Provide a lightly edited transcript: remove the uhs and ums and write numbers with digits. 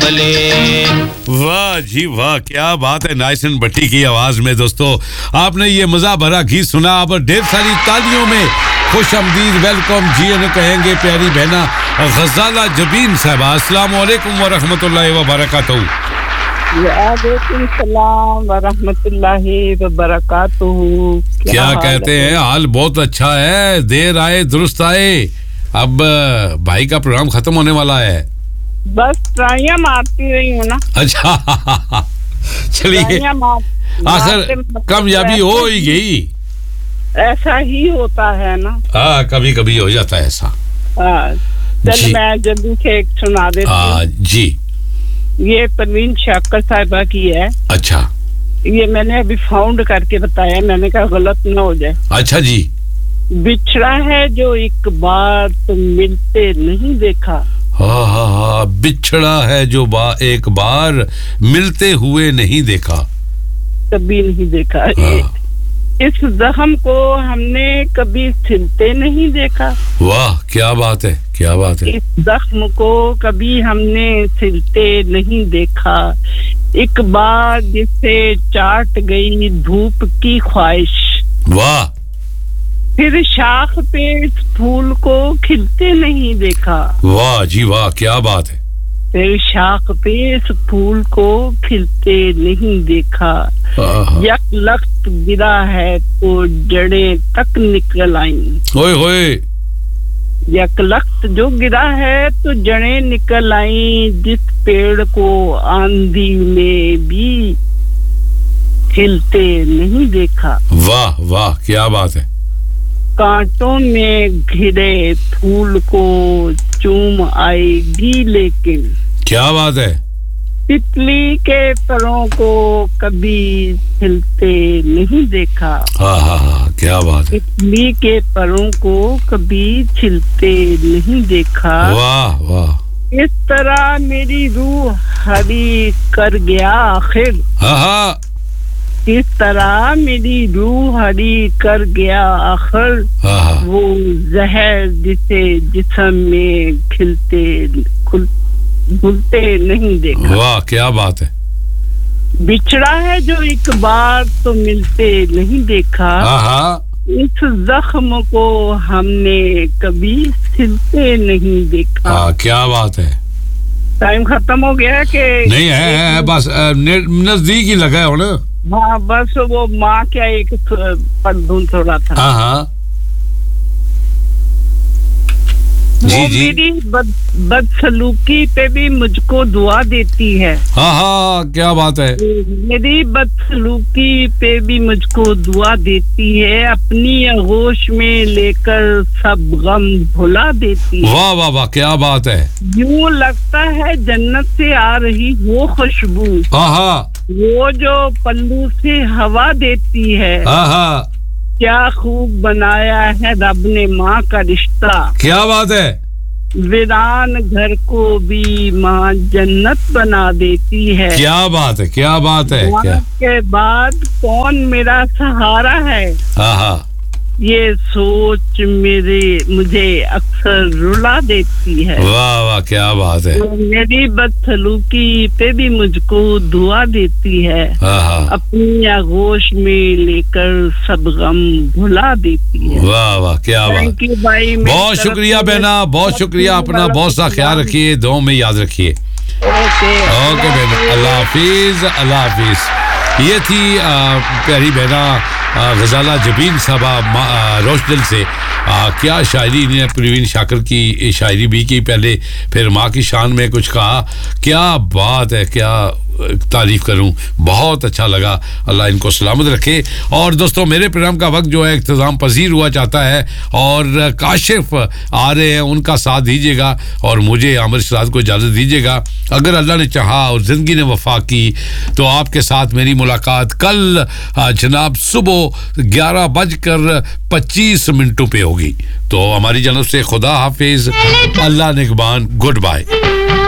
चले। वाह जी वाह, क्या बात है। नाइसन भट्टी की आवाज में दोस्तों आपने ये मजा भरा गीत सुना। अब ढेर सारी तालियों में खुश आमदीद वेलकम जी कहेंगे प्यारी बहना गजाला जबीन साहबा। अस्सलाम वालेकुम व रहमतुल्लाहि व बरकातहू। वालेकुम सलाम व रहमतुल्लाहि व बरकातहू। क्या कहते हैं? हाल बहुत अच्छा है, देर आए दुरुस्त आए। अब भाई का प्रोग्राम खत्म होने वाला है। बस ट्राइयां मारती रही हूँ ना। अच्छा चलिए, आखिर कामयाबी हो ही गई। ऐसा ही होता है ना। हाँ, कभी कभी हो जाता है ऐसा। चल मैं जल्दी से एक सुना देती हूँ जी। ये परवीन शाकर साहिबा की है। अच्छा, ये मैंने अभी फाउंड करके बताया, मैंने कहा गलत ना हो जाए। अच्छा जी। बिछड़ा है जो एक बार तुम मिलते नहीं देखा। हाँ हाँ हाँ, बिछड़ा है जो एक बार मिलते हुए नहीं देखा, कभी नहीं देखा। इस जख्म को हमने कभी सिलते नहीं देखा। वाह, क्या बात है, क्या बात है। इस जख्म को कभी हमने सिलते नहीं देखा। एक बार जिसे चाट गई धूप की ख्वाहिश। वाह। फिर शाख पे इस फूल को खिलते नहीं देखा। वाह जी वाह, क्या बात है। फिर शाख पे इस फूल को खिलते नहीं देखा। यक लख्त गिरा है तो जड़ें तक निकल आई। होए होए। यक लख्त जो गिरा है तो जड़ें निकल आई। जिस पेड़ को आंधी में भी खिलते नहीं देखा। वाह वाह, क्या बात है। कांटों में घिरे फूल को चूम आएगी लेकिन। क्या बात है। तितली के परों को कभी खिलते नहीं देखा। हाँ हाँ हाँ, क्या बात है। तितली के परों को कभी खिलते नहीं देखा। वाह वाह। इस तरह मेरी रूह हरी कर गया आखिर। हाँ हाँ। इस तरह मेरी रूह हरी कर गया आखिर। हाँ। वो जहर जिसे जिस्म में घुलते नहीं देखा। वाह, क्या बात है। बिछड़ा है जो एक बार तो मिलते नहीं देखा। हाँ। इस जख्म को हमने कभी सिलते नहीं देखा। हाँ, क्या बात है। टाइम खत्म हो गया कि नहीं है, बस नजदीक ही लगा है ना। हाँ, बस वो माँ क्या एक पढ़ूं थोड़ा था। हाँ हाँ जी जी। मेरी बदसलूकी पे भी मुझको दुआ देती है। हाँ हाँ, क्या बात है। मेरी बदसलूकी पे भी मुझको दुआ देती है। अपनी आगोश में लेकर सब गम भुला देती है। वाह वाह वाह, क्या बात है। यूं लगता है जन्नत से आ रही वो खुशबू। हाँ हाँ। वो जो पल्लू से हवा देती है। हाँ हाँ। क्या खूब बनाया है रब ने माँ का रिश्ता। क्या बात है। वीरान घर को भी माँ जन्नत बना देती है। क्या बात है, क्या बात है। माँ के बाद कौन मेरा सहारा है। हाँ हाँ। ये सोच मुझे अक्सर रुला देती है। वाह वाह, क्या बात है। मेरी बदसलूकी पे भी मुझको दुआ देती है। हाँ। अपनी आगोश में लेकर सब गम भुला देती है। वाह वाह, क्या बात। भाई, बहुत शुक्रिया बहना, बहुत शुक्रिया। अपना बहुत सा ख्याल रखिए, दुआ में याद रखिए। ओके बहना, अल्लाह हाफिज, अल्लाह हाफिज। ये थी प्यारी बहना गजाला जबीन साहबा रोशदिल से। क्या शायरी ने परवीन शाकर की शायरी भी की पहले, फिर माँ की शान में कुछ कहा। क्या बात है, क्या तारीफ करूं, बहुत अच्छा लगा। अल्लाह इनको सलामत रखे। और दोस्तों, मेरे प्रोग्राम का वक्त जो है इख्तिताम पजीर हुआ चाहता है और काशिफ आ रहे हैं, उनका साथ दीजिएगा और मुझे आमिर शहजाद को इजाज़त दीजिएगा। अगर अल्लाह ने चाहा और ज़िंदगी ने वफा की तो आपके साथ मेरी मुलाकात कल जनाब सुबह 11:25 पे होगी। तो हमारी जानब से खुदा हाफिज, अल्लाह निगहबान, गुड बाय।